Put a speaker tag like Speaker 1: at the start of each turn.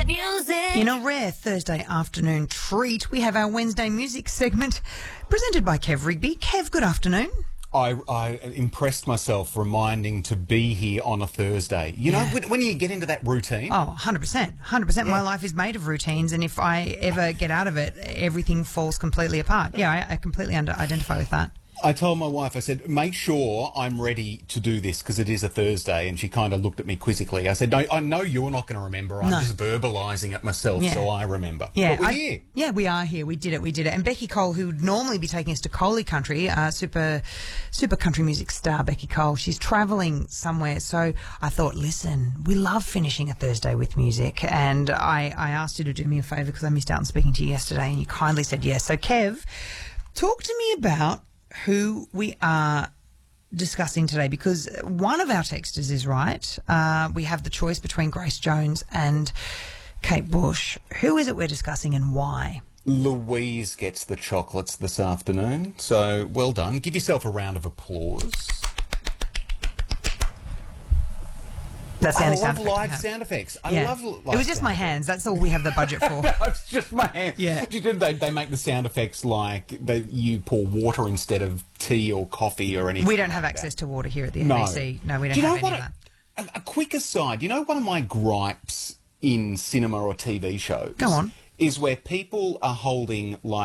Speaker 1: music.
Speaker 2: In a rare Thursday afternoon treat, we have our Wednesday music segment presented by Kev Rigby. Kev, good afternoon.
Speaker 3: I impressed myself reminding to be here on a Thursday. You know, when you get into that routine.
Speaker 2: Oh, 100%. 100%. My life is made of routines, and if I ever get out of it, everything falls completely apart. Yeah, I completely identify with that.
Speaker 3: I told my wife, I said, make sure I'm ready to do this because it is a Thursday. And she kind of looked at me quizzically. I said, no, I know you're not going to remember. I'm just verbalising it myself so I remember.
Speaker 2: Yeah,
Speaker 3: but we're here.
Speaker 2: Yeah, we are here. We did it. And Becky Cole, who would normally be taking us to Coley Country, super country music star Becky Cole, she's travelling somewhere. So I thought, listen, we love finishing a Thursday with music. And I asked you to do me a favour because I missed out on speaking to you yesterday and you kindly said yes. So Kev, talk to me about who we are discussing today, because one of our texters is right. We have the choice between Grace Jones and Kate Bush. Who is it we're discussing and why?
Speaker 3: Louise gets the chocolates this afternoon. So well done. Give yourself a round of applause.
Speaker 2: That's the
Speaker 3: I
Speaker 2: only
Speaker 3: love
Speaker 2: sound effect
Speaker 3: live sound effects. I love live
Speaker 2: It was just my hands. That's all we have the budget for.
Speaker 3: It's just my hands.
Speaker 2: Yeah.
Speaker 3: They make the sound effects like you pour water instead of tea or coffee or anything.
Speaker 2: We don't have access to water here at the NBC. No, we don't have any of that.
Speaker 3: A quick aside, you know one of my gripes in cinema or TV shows?
Speaker 2: Go on.
Speaker 3: Is where people are holding like